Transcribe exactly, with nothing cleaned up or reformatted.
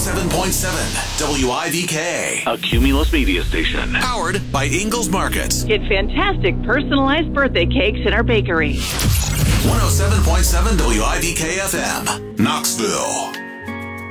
seven point seven W I V K. A Cumulus media station. Powered by Ingalls Markets. Get fantastic personalized birthday cakes in our bakery. one oh seven point seven W I V K F M, Knoxville.